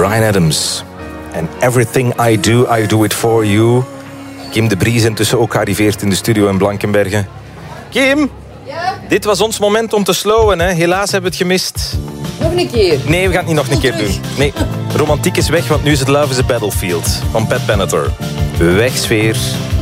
Bryan Adams. En Everything I Do It For You. Kim de Bries intussen ook gearriveerd in de studio in Blankenberge. Kim, Ja? dit was ons moment om te slowen. Hè? Helaas hebben we het gemist. Nog een keer. Nee, we gaan het niet nog een keer doen. Nee, romantiek is weg, want nu is het Love is a Battlefield van Pat Benatar. Weg, sfeer.